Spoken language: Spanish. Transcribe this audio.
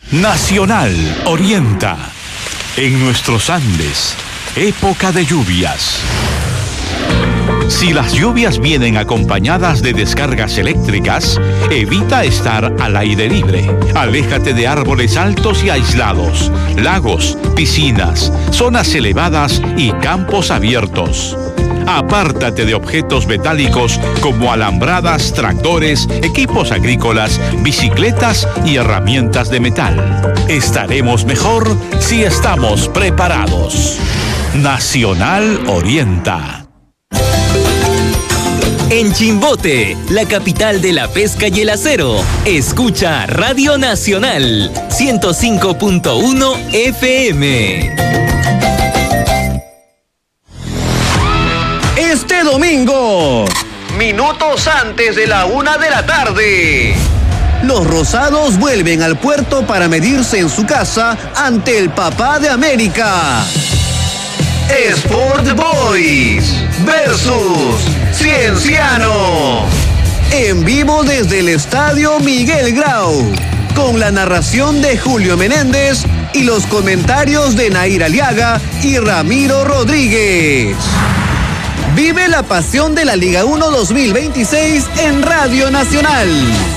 Nacional orienta. En nuestros Andes, época de lluvias. Si las lluvias vienen acompañadas de descargas eléctricas, evita estar al aire libre. Aléjate de árboles altos y aislados, lagos, piscinas, zonas elevadas y campos abiertos. Apártate de objetos metálicos como alambradas, tractores, equipos agrícolas, bicicletas y herramientas de metal. Estaremos mejor si estamos preparados. Nacional orienta. En Chimbote, la capital de la pesca y el acero, escucha Radio Nacional 105.1 FM. Este domingo, minutos antes de la 1 de la tarde, los rosados vuelven al puerto para medirse en su casa ante el Papá de América. Sport Boys versus Cienciano. En vivo desde el Estadio Miguel Grau, con la narración de Julio Menéndez y los comentarios de Nair Aliaga y Ramiro Rodríguez. Vive la pasión de la Liga 1 2026 en Radio Nacional.